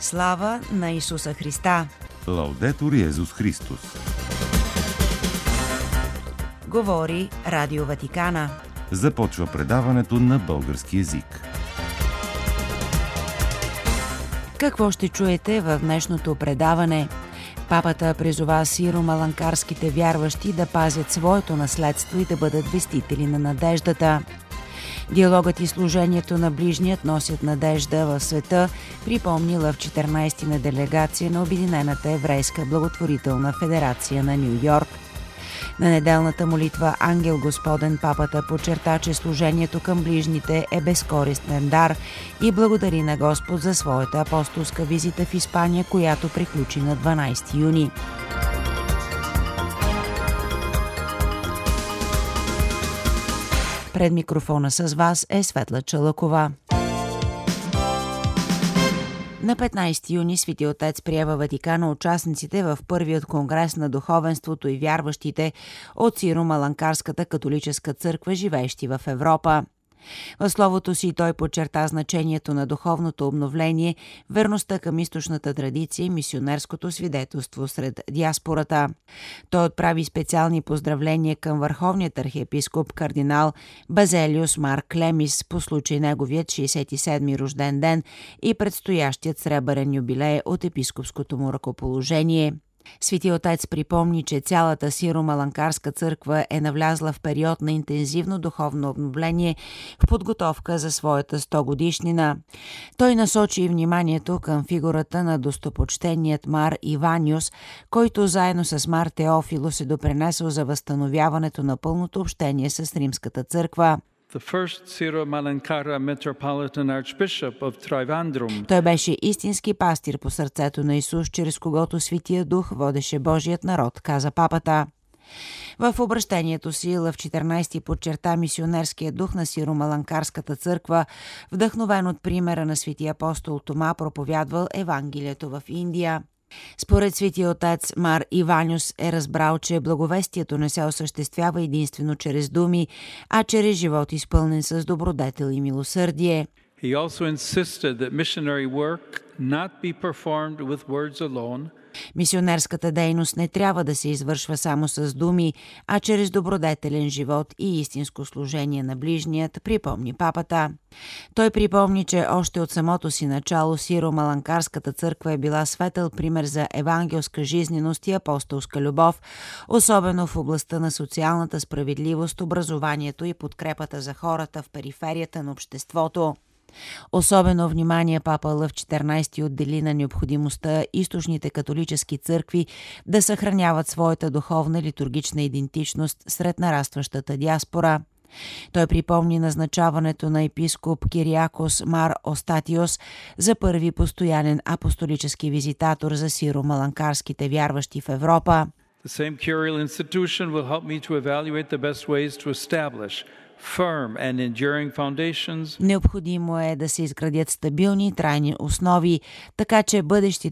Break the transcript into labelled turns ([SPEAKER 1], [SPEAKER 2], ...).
[SPEAKER 1] Слава на Исуса Христа!
[SPEAKER 2] Лаудетур Йезус Христос!
[SPEAKER 1] Говори Радио Ватикана.
[SPEAKER 2] Започва предаването на български език.
[SPEAKER 1] Какво ще чуете в днешното предаване? Папата призова сиро-маланкарските вярващи да пазят своето наследство и да бъдат вестители на надеждата. Диалогът и служението на ближният носят надежда в света, припомнила в 14-ти на делегация на Обединената еврейска благотворителна федерация на Ню Йорк. На неделната молитва Ангел Господен папата подчерта, че служението към ближните е безкористен дар и благодари на Господ за своята апостолска визита в Испания, която приключи на 12 юни. Пред микрофона с вас е Светла Чалъкова. На 15 юни Свети Отец прие във Ватикана участниците в първият конгрес на духовенството и вярващите от Сиро-Маланкарската католическа църква, живеещи в Европа. В словото си той подчерта значението на духовното обновление, верността към източната традиция и мисионерското свидетелство сред диаспората. Той отправи специални поздравления към върховният архиепископ кардинал Базелиус Мар Клемис по случай неговият 67-ми рожден ден и предстоящият сребърен юбилей от епископското му ръкоположение. Свети Отец припомни, че цялата Сиро-Маланкарска църква е навлязла в период на интензивно духовно обновление в подготовка за своята 100-годишнина. Той насочи вниманието към фигурата на достопочтеният Мар Иваниус, който заедно с Мар Теофилос е допринесъл за възстановяването на пълното общение с Римската църква. Той беше истински пастир по сърцето на Исус, чрез когото Светия Дух водеше Божият народ, каза папата. В обращението си Лъв 14 подчерта мисионерския дух на Сиро-Маланкарската църква, вдъхновен от примера на светия апостол Тома, проповядвал Евангелието в Индия. Според Светия Отец, Мар Иваниус е разбрал, че благовестието не се осъществява единствено чрез думи, а чрез живот изпълнен с добродетел и милосърдие.
[SPEAKER 3] He also insisted that missionary work not be performed with words alone.
[SPEAKER 1] Мисионерската дейност не трябва да се извършва само с думи, а чрез добродетелен живот и истинско служение на ближният, припомни папата. Той припомни, че още от самото си начало Сиро-Маланкарската църква е била светъл пример за евангелска жизненост и апостолска любов, особено в областта на социалната справедливост, образованието и подкрепата за хората в периферията на обществото. Особено внимание папа Лъв 14 отдели на необходимостта източните католически църкви да съхраняват своята духовна литургична идентичност сред нарастващата диаспора. Той припомни назначаването на епископ Кириакос Мар Остатиос за първи постоянен апостолически визитатор за сиро-маланкарските вярващи в Европа.
[SPEAKER 3] The same curial institution will help me to evaluate the best ways to establish firm and enduring foundations.
[SPEAKER 1] Необходимо е да се изградят стабилни и трайни основи, така че бъдещите